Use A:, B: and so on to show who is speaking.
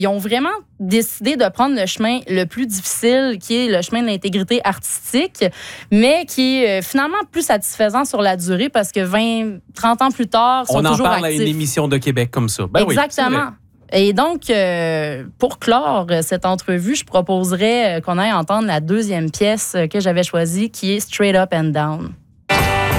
A: ils ont vraiment décidé de prendre le chemin le plus difficile, qui est le chemin de l'intégrité artistique, mais qui est finalement plus satisfaisant sur la durée parce que 20-30 ans plus tard, ils sont toujours actifs.
B: On en parle à une émission de Québec comme ça. Ben
A: exactement.
B: Oui,
A: et donc, pour clore cette entrevue, je proposerais qu'on aille entendre la deuxième pièce que j'avais choisie, qui est Straight Up and Down.